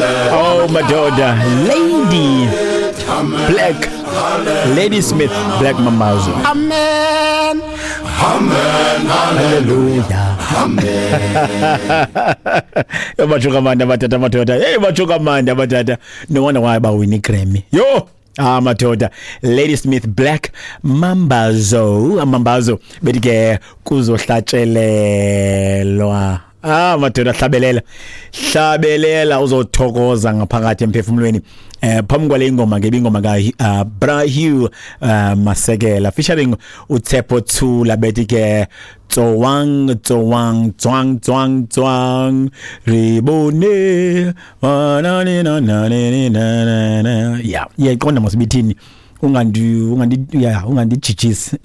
Oh madoda, Lady Smith Black Mambazo. Amen. Amen. Hallelujah. Amen. Bachoka manda batata madoda. Hey bachoka manda batata. No wonder why ba win Grammy. Yo. Madoda, Lady Smith Black Mambazo bedike kuzohlatshelelwa. Madoda hlabelela uzothokoza ngaphakathi emphefumulweni. Phambi kwale ingoma ke ingoma ka Brahu Masekela featuring uTshepo Thula bedike Tsowang ribone yeah iqonda masibithini ungandi jijisi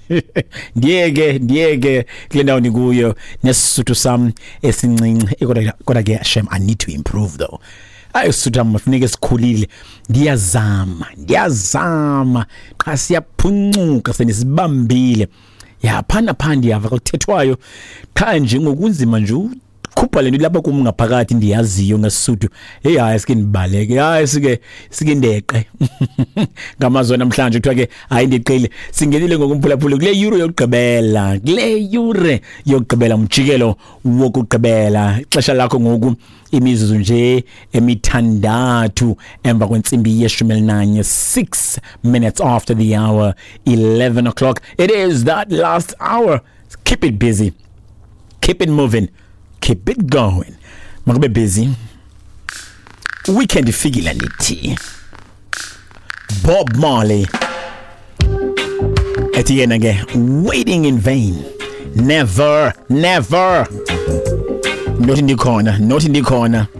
ndiyeke kule ndawo ndikuyo nesisuthu sam esincinci kodwa ke shem I need to improve though. Ayisuthu mafuneke sikhulile ndiyazama xa siyaphuncuka senisibambile phanda yava kuthethwayo qha nje ngokunzima nje khupha lento lapha kum ngaphakathi ndiyaziyo ngesisuthu hayi sike ndibaleke sike ndeqe ngamazwe namhlanje kuthiwa ke hayi ndiqile singenile ngokumphulaphula kule euro yokugqibela umjikelo wokugqibela ixesha lakho ngoku imizuzu nje emithandathu emva kwensimbi ye-19 6 minutes after the hour 11 o'clock. It is that last hour. Keep it busy, keep it moving, keep it going. Makube busy. Weekend figila lithi Bob Marley etienne ke waiting in vain. Never not in the corner